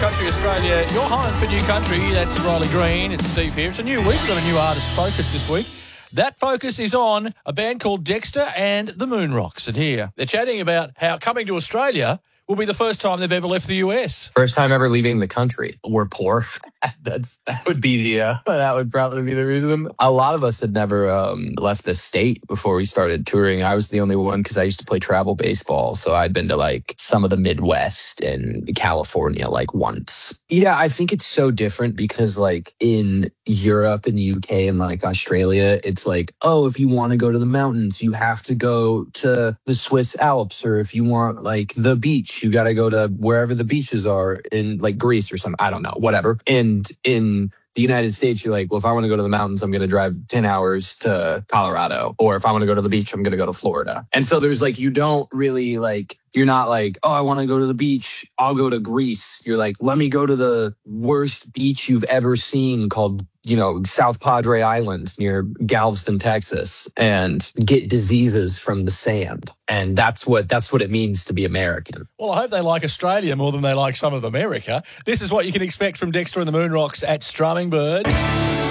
Country Australia, your home for new country. That's Riley Green. It's Steve here. It's a new week. We've got a new artist focus this week. That focus is on a band called Dexter and the Moon Rocks. And here, they're chatting about how coming to Australia will be the first time they've ever left the US. First time ever leaving the country. We're poor. That would probably be the reason. A lot of us had never left the state before we started touring. I was the only one because I used to play travel baseball. So I'd been to like some of the Midwest and California like once. Yeah, I think it's so different because like in Europe and the UK and like Australia, it's like, oh, if you want to go to the mountains, you have to go to the Swiss Alps, or if you want like the beach, you got to go to wherever the beaches are in like Greece or something. I don't know, whatever. And in the United States, you're like, well, if I want to go to the mountains, I'm going to drive 10 hours to Colorado. Or if I want to go to the beach, I'm going to go to Florida. And so there's like, you don't really like, you're not like, oh, I want to go to the beach, I'll go to Greece. You're like, let me go to the worst beach you've ever seen called, South Padre Island near Galveston, Texas, and get diseases from the sand. And that's what it means to be American. Well, I hope they like Australia more than they like some of America. This is what you can expect from Dexter and the Moon Rocks at Strumming Bird.